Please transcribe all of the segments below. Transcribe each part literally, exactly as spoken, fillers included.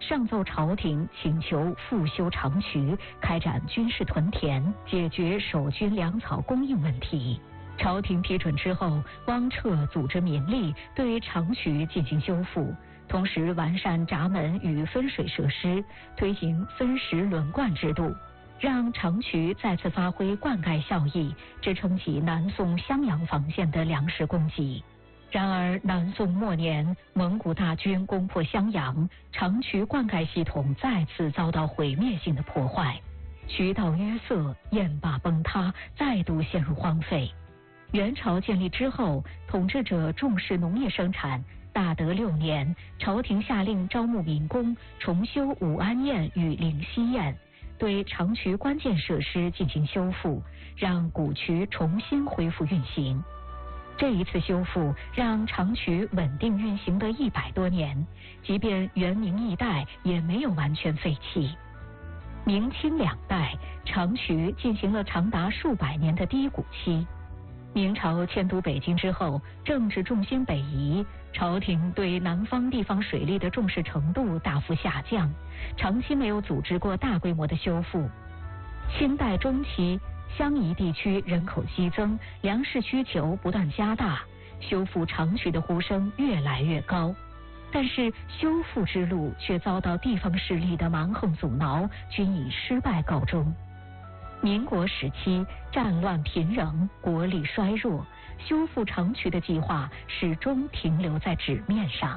上奏朝廷，请求复修长渠，开展军事屯田，解决守军粮草供应问题。朝廷批准之后，汪彻组织民力对长渠进行修复，同时完善闸门与分水设施，推行分时轮灌制度，让长渠再次发挥灌溉效益，支撑起南宋襄阳防线的粮食供给。然而南宋末年，蒙古大军攻破襄阳，长渠灌溉系统再次遭到毁灭性的破坏，渠道淤塞，堰坝崩塌，再度陷入荒废。元朝建立之后，统治者重视农业生产，大德六年，朝廷下令招募民工，重修武安堰与灵溪堰，对长渠关键设施进行修复，让古渠重新恢复运行。这一次修复让长渠稳定运行了一百多年，即便元明易代也没有完全废弃。明清两代，长渠进行了长达数百年的低谷期。明朝迁都北京之后，政治重心北移，朝廷对南方地方水利的重视程度大幅下降，长期没有组织过大规模的修复。清代中期，襄夷地区人口激增，粮食需求不断加大，修复长渠的呼声越来越高。但是修复之路却遭到地方势力的蛮横阻挠，均以失败告终。民国时期，战乱频仍，国力衰弱，修复长渠的计划始终停留在纸面上。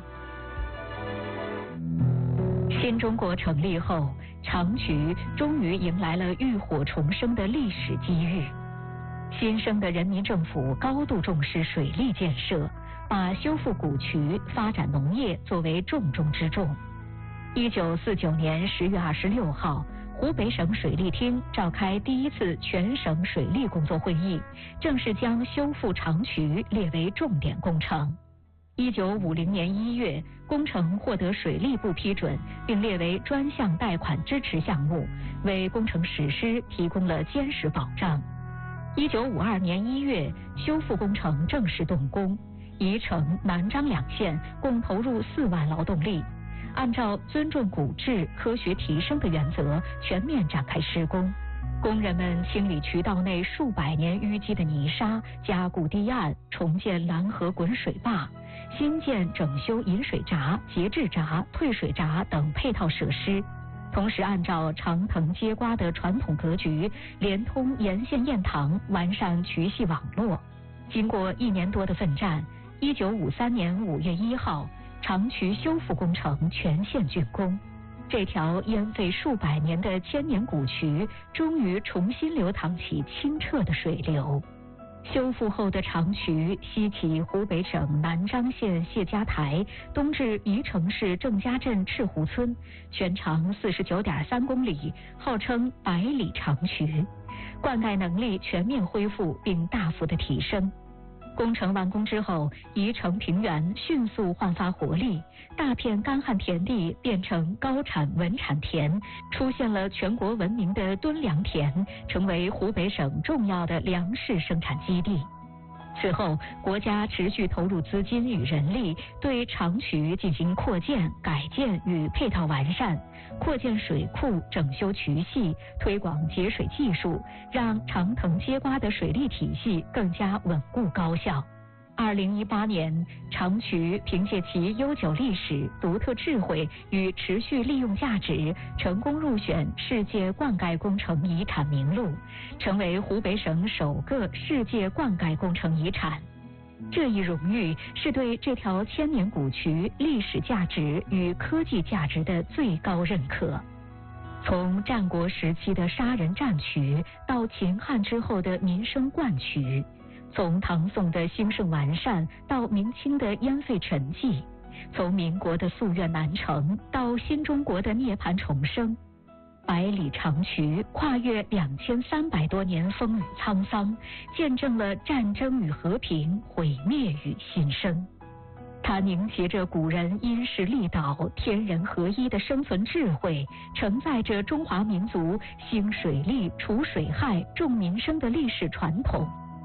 新中国成立后，长渠终于迎来了浴火重生的历史机遇。新生的人民政府高度重视水利建设，把修复古渠、发展农业作为重中之重。一九四九年十月二十六号，湖北省水利厅召开第一次全省水利工作会议，正式将修复长渠列为重点工程。一九五零年一月，工程获得水利部批准，并列为专项贷款支持项目，为工程实施提供了坚实保障。一九五二年一月，修复工程正式动工，宜城、南漳两县共投入四万劳动力。按照尊重古质、科学提升的原则，全面展开施工。工人们清理渠道内数百年淤积的泥沙，加固堤岸，重建拦河滚水坝，新建整修引水闸、节制闸、退水闸等配套设施。同时按照长藤接瓜的传统格局，连通沿线堰塘，完善渠系网络。经过一年多的奋战，一九五三年五月一号，长渠修复工程全线竣工。这条淹废数百年的千年古渠终于重新流淌起清澈的水流。修复后的长渠西起湖北省南漳县谢家台，东至宜城市郑家镇赤湖村，全长四十九点三公里，号称百里长渠。灌溉能力全面恢复并大幅的提升。工程完工之后，宜城平原迅速焕发活力，大片干旱田地变成高产稳产田，出现了全国闻名的敦良田，成为湖北省重要的粮食生产基地。此后，国家持续投入资金与人力，对长渠进行扩建、改建与配套完善，扩建水库、整修渠系，推广节水技术，让长藤接瓜的水利体系更加稳固高效。二零一八年，长渠凭借其悠久历史、独特智慧与持续利用价值，成功入选世界灌溉工程遗产名录，成为湖北省首个世界灌溉工程遗产。这一荣誉是对这条千年古渠历史价值与科技价值的最高认可。从战国时期的杀人战渠，到秦汉之后的民生灌渠，从唐宋的兴盛完善到明清的烟废沉寂，从民国的夙愿难成到新中国的涅槃重生，百里长渠跨越两千三百多年风雨沧桑，见证了战争与和平、毁灭与新生。它凝结着古人因势利导、天人合一的生存智慧，承载着中华民族兴水利、除水害、重民生的历史传统。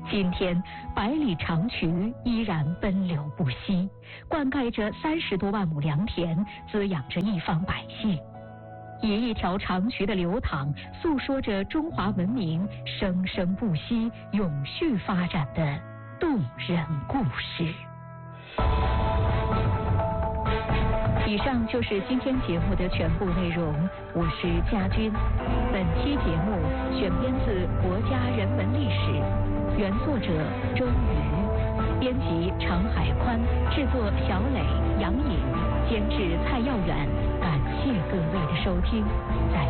今天，百里长渠依然奔流不息，灌溉着三十多万亩良田，滋养着一方百姓。以一条长渠的流淌，诉说着中华文明生生不息、永续发展的动人故事。以上就是今天节目的全部内容，我是佳君。本期节目选编自《国家人文历史》，原作者周瑜，编辑常海宽，制作小磊、杨颖，监制蔡耀远。感谢各位的收听，再